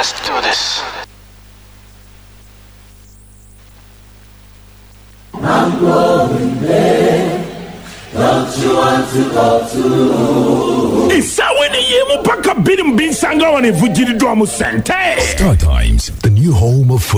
Let's do this. I'm going there. Don't you want to go too? It's when you pack a bit of being sanga on a Vujiri Drum Center. Star Times, the new home of